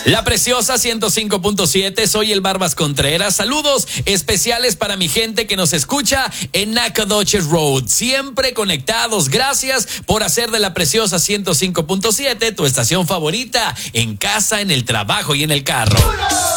La Preciosa 105.7, soy el Barbas Contreras. Saludos especiales para mi gente que nos escucha en Nacogdoches Road. Siempre conectados. Gracias por hacer de La Preciosa 105.7 tu estación favorita, en casa, en el trabajo y en el carro.